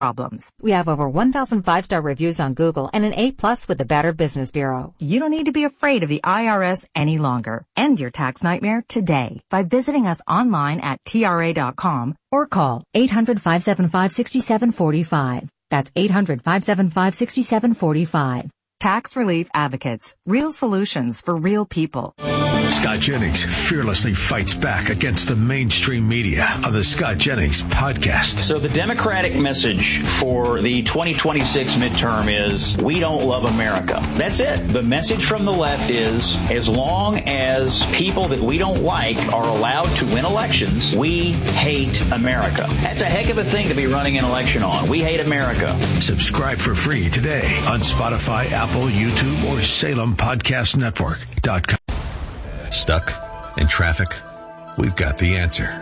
problems. We have over 1,000 5-star reviews on Google and an A+ with the Better Business Bureau. You don't need to be afraid of the IRS any longer. End your tax nightmare today by visiting us online at TRA.com or call 800-575-6745. That's 800-575-6745. Tax Relief Advocates. Real solutions for real people. Scott Jennings fearlessly fights back against the mainstream media on the Scott Jennings podcast. So the Democratic message for the 2026 midterm is, we don't love America. That's it. The message from the left is, as long as people that we don't like are allowed to win elections, we hate America. That's a heck of a thing to be running an election on. We hate America. Subscribe for free today on Spotify, Apple, YouTube, or SalemPodcastNetwork.com. Stuck in traffic? We've got the answer.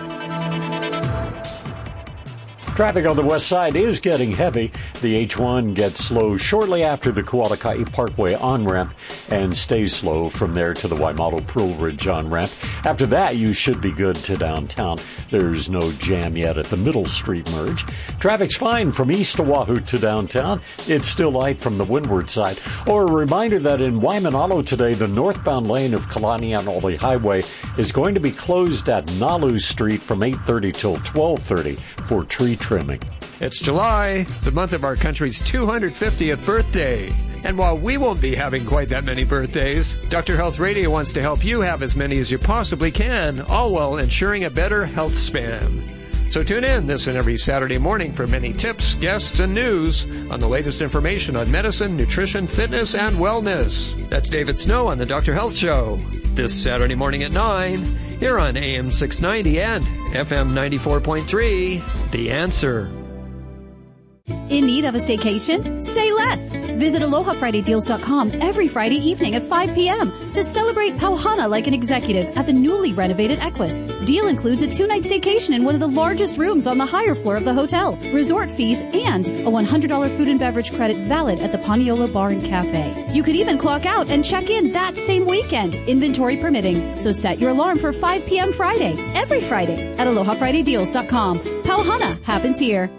Traffic on the west side is getting heavy. The H1 gets slow shortly after the Kualakai Parkway on-ramp and stays slow from there to the Waimato Pearl Ridge on-ramp. After that, you should be good to downtown. There's no jam yet at the Middle Street merge. Traffic's fine from east Oahu to downtown. It's still light from the windward side. Or a reminder that in Waimanalo today, the northbound lane of Kalanianaole Highway is going to be closed at Nalu Street from 8:30 till 12:30 for tree trimming. It's July, the month of our country's 250th birthday. And while we won't be having quite that many birthdays, Dr. Health Radio wants to help you have as many as you possibly can, all while ensuring a better health span. So tune in this and every Saturday morning for many tips, guests, and news on the latest information on medicine, nutrition, fitness, and wellness. That's David Snow on the Dr. Health Show. This Saturday morning at 9, here on AM 690 and FM 94.3, The Answer. In need of a staycation? Say less. Visit AlohaFridayDeals.com every Friday evening at 5 p.m. to celebrate Pauhana like an executive at the newly renovated Equus. Deal includes a 2-night staycation in one of the largest rooms on the higher floor of the hotel, resort fees, and a $100 food and beverage credit valid at the Paniolo Bar and Cafe. You could even clock out and check in that same weekend, inventory permitting. So set your alarm for 5 p.m. Friday, every Friday at AlohaFridayDeals.com. Pauhana happens here.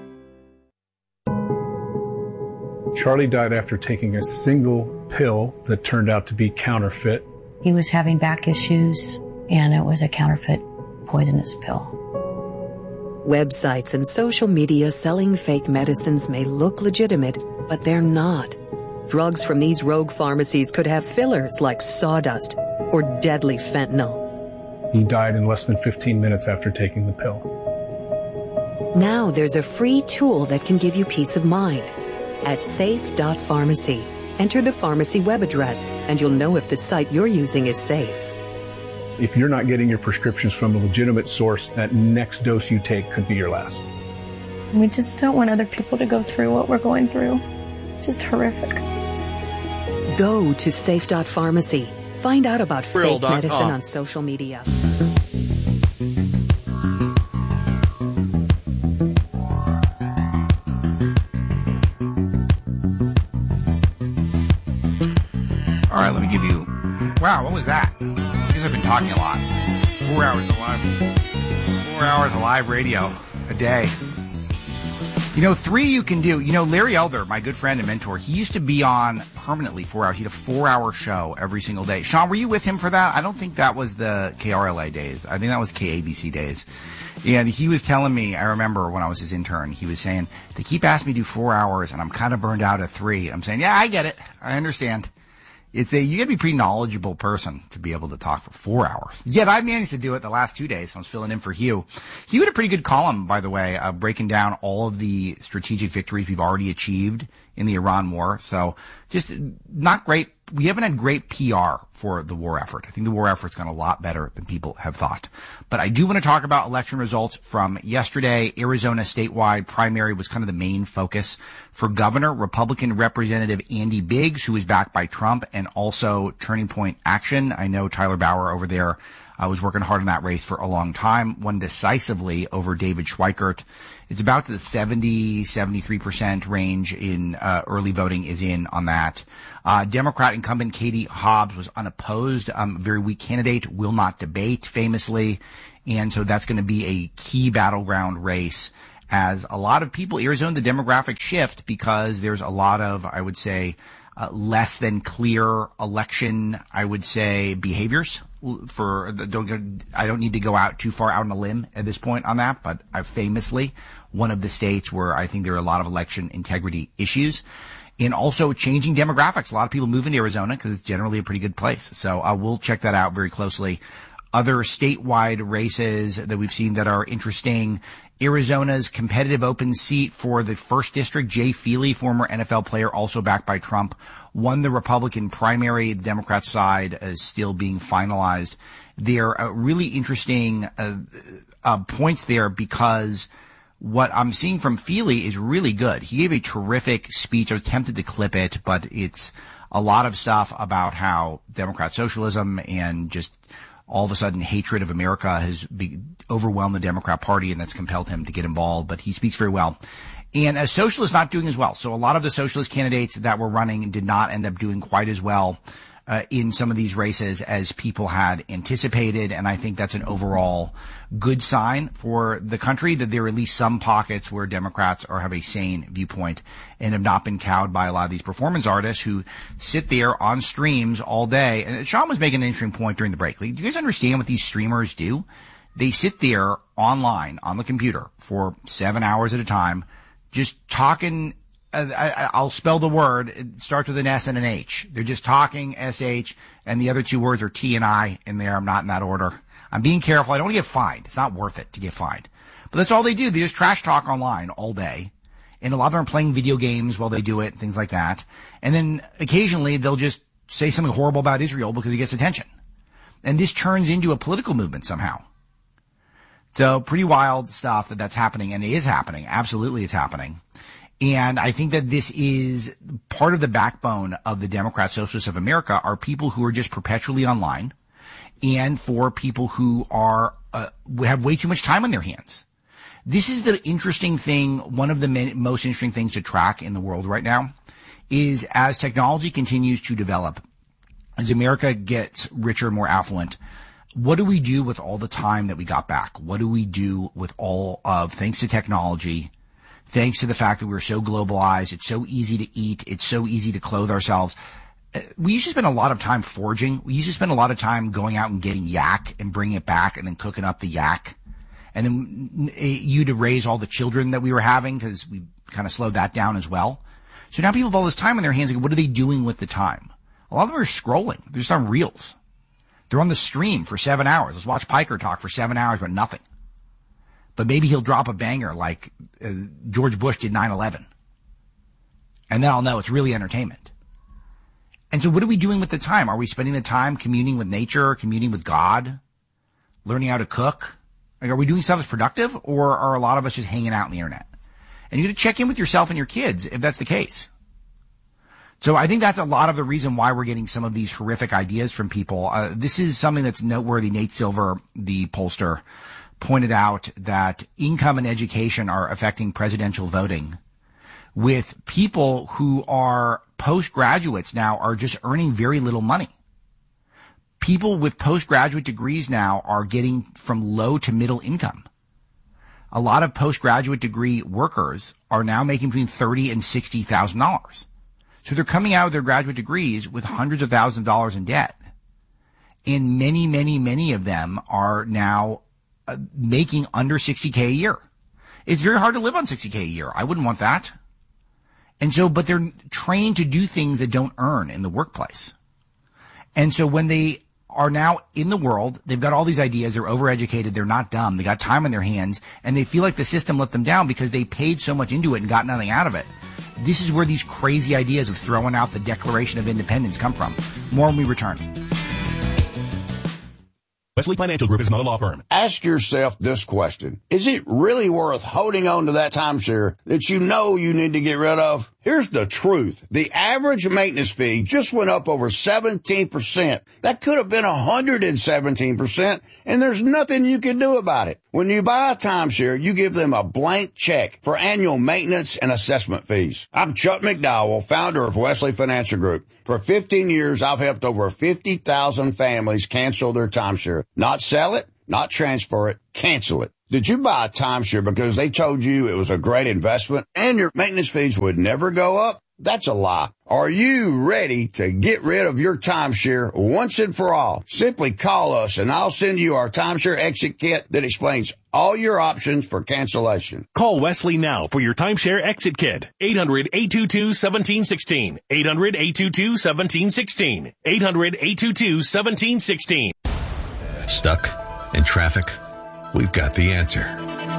Charlie died after taking a single pill that turned out to be counterfeit. He was having back issues, and it was a counterfeit poisonous pill. Websites and social media selling fake medicines may look legitimate, but they're not. Drugs from these rogue pharmacies could have fillers like sawdust or deadly fentanyl. He died in less than 15 minutes after taking the pill. Now there's a free tool that can give you peace of mind. At safe.pharmacy, enter the pharmacy web address, and you'll know if the site you're using is safe. If you're not getting your prescriptions from a legitimate source, that next dose you take could be your last. We just don't want other people to go through what we're going through. It's just horrific. Go to safe.pharmacy. Find out about fake medicine on social media. All right, let me give you... Wow, what was that? I guess I've been talking a lot. 4 hours of live... 4 hours of live radio a day. 3 you can do. Larry Elder, my good friend and mentor, he used to be on permanently 4 hours. He had a 4-hour show every single day. Sean, were you with him for that? I don't think that was the KRLA days. I think that was KABC days. And he was telling me, I remember when I was his intern, he was saying, they keep asking me to do 4 hours, and I'm kind of burned out at 3. I'm saying, yeah, I get it. I understand. You gotta be a pretty knowledgeable person to be able to talk for 4 hours. Yet I managed to do it the last 2 days. I was filling in for Hugh. Hugh had a pretty good column, by the way, breaking down all of the strategic victories we've already achieved in the Iran war. So just not great. We haven't had great PR for the war effort. I think the war effort's gone a lot better than people have thought. But I do want to talk about election results from yesterday. Arizona statewide primary was kind of the main focus for governor. Republican Representative Andy Biggs, who is backed by Trump, and also Turning Point Action. I know Tyler Bauer over there was working hard in that race for a long time, won decisively over David Schweikert. It's about the 73% range in early voting is in on that. Democrat incumbent Katie Hobbs was unopposed. Very weak candidate, will not debate famously. And so that's going to be a key battleground race as a lot of people, Arizona, the demographic shift because there's a lot of, I would say, less than clear election, I would say, behaviors. I don't need to go out too far out on a limb at this point on that, but famously one of the states where I think there are a lot of election integrity issues. And also changing demographics. A lot of people move into Arizona because it's generally a pretty good place. So we'll check that out very closely. Other statewide races that we've seen that are interesting. Arizona's competitive open seat for the 1st District, Jay Feely, former NFL player, also backed by Trump, won the Republican primary. The Democrat side is still being finalized. There are really interesting points there because what I'm seeing from Feely is really good. He gave a terrific speech. I was tempted to clip it, but it's a lot of stuff about how Democrat socialism and just all of a sudden hatred of America has overwhelmed the Democrat Party, and that's compelled him to get involved. But he speaks very well. And as socialists, not doing as well. So a lot of the socialist candidates that were running did not end up doing quite as well in some of these races as people had anticipated. And I think that's an overall good sign for the country that there are at least some pockets where Democrats have a sane viewpoint and have not been cowed by a lot of these performance artists who sit there on streams all day. And Sean was making an interesting point during the break. Like, do you guys understand what these streamers do? They sit there online on the computer for 7 hours at a time, just talking. I'll spell the word. It starts with an S and an H. They're just talking SH, and the other two words are T and I in there. I'm not in that order. I'm being careful. I don't want to get fined. It's not worth it to get fined. But that's all they do. They just trash talk online all day. And a lot of them are playing video games while they do it, things like that. And then occasionally they'll just say something horrible about Israel because it gets attention. And this turns into a political movement somehow. So pretty wild stuff that's happening, and it is happening. Absolutely it's happening. And I think that this is part of the backbone of the Democrat Socialists of America are people who are just perpetually online, and for people who are have way too much time on their hands. This is the interesting thing. One of the most interesting things to track in the world right now is as technology continues to develop, as America gets richer and more affluent, what do we do with all the time that we got back? What do we do with all of, thanks to technology, thanks to the fact that we're so globalized, it's so easy to eat, it's so easy to clothe ourselves. We used to spend a lot of time foraging. We used to spend a lot of time going out and getting yak and bringing it back and then cooking up the yak. And then you to raise all the children that we were having because we kind of slowed that down as well. So now people have all this time on their hands. Like, what are they doing with the time? A lot of them are scrolling. They're just on reels. They're on the stream for 7 hours. Let's watch Piker talk for 7 hours, but nothing. But maybe he'll drop a banger like George Bush did 9/11. And then I'll know it's really entertainment. And so what are we doing with the time? Are we spending the time communing with nature, communing with God, learning how to cook? Like, are we doing stuff that's productive, or are a lot of us just hanging out on the internet? And you got to check in with yourself and your kids if that's the case. So I think that's a lot of the reason why we're getting some of these horrific ideas from people. This is something that's noteworthy. Nate Silver, the pollster, pointed out that income and education are affecting presidential voting, with people who are postgraduates now are just earning very little money. People with postgraduate degrees now are getting from low to middle income. A lot of postgraduate degree workers are now making between $30,000 and $60,000. So they're coming out of their graduate degrees with hundreds of thousands of dollars in debt. And many, many, many of them are now making under $60K a year. It's very hard to live on $60K a year. I wouldn't want that. And so, but they're trained to do things that don't earn in the workplace. And so when they are now in the world, they've got all these ideas, they're overeducated, they're not dumb, they got time on their hands, and they feel like the system let them down because they paid so much into it and got nothing out of it. This is where these crazy ideas of throwing out the Declaration of Independence come from. More when we return. Wesley Financial Group is not a law firm. Ask yourself this question. Is it really worth holding on to that timeshare that you know you need to get rid of? Here's the truth. The average maintenance fee just went up over 17%. That could have been 117%, and there's nothing you can do about it. When you buy a timeshare, you give them a blank check for annual maintenance and assessment fees. I'm Chuck McDowell, founder of Wesley Financial Group. For 15 years, I've helped over 50,000 families cancel their timeshare. Not sell it, not transfer it, cancel it. Did you buy a timeshare because they told you it was a great investment and your maintenance fees would never go up? That's a lie. Are you ready to get rid of your timeshare once and for all? Simply call us and I'll send you our timeshare exit kit that explains all your options for cancellation. Call Wesley now for your timeshare exit kit. 800-822-1716. 800-822-1716. 800-822-1716. Stuck in traffic? We've got the answer.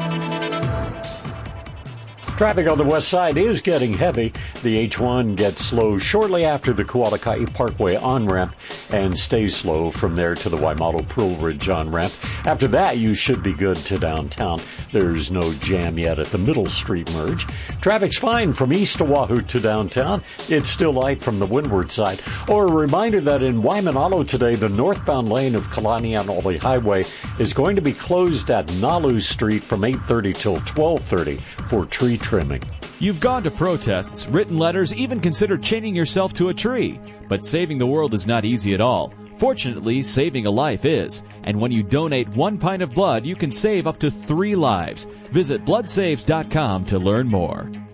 Traffic on the west side is getting heavy. The H1 gets slow shortly after the Kualakai Parkway on-ramp and stays slow from there to the Waimato Pearl Ridge on-ramp. After that, you should be good to downtown. There's no jam yet at the Middle Street merge. Traffic's fine from east Oahu to downtown. It's still light from the windward side. Or a reminder that in Waimanalo today, the northbound lane of Kalanianoli Highway is going to be closed at Nalu Street from 8:30 till 12:30 for tree trimming. You've gone to protests, written letters, even considered chaining yourself to a tree. But saving the world is not easy at all. Fortunately, saving a life is. And when you donate 1 pint of blood, you can save up to 3 lives. Visit bloodsaves.com to learn more.